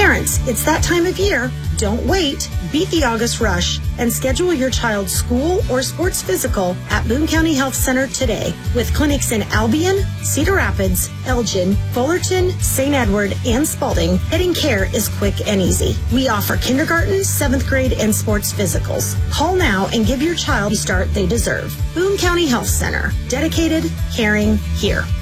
Parents, it's that time of year. Don't wait. Beat the August rush and schedule your child's school or sports physical at Boone County Health Center today. With clinics in Albion, Cedar Rapids, Elgin, Fullerton, St. Edward, and Spalding, getting care is quick and easy. We offer kindergarten, 7th grade, and sports physicals. Call now and give your child the start they deserve. Boone County Health Center. Dedicated, caring, here.